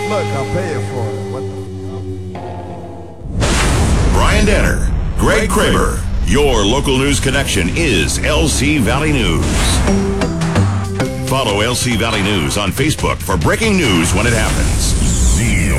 Look, I'll pay you for it. What the... Brian Danner, Greg Kramer. Your local news connection is LC Valley News. Follow LC Valley News on Facebook for breaking news when it happens.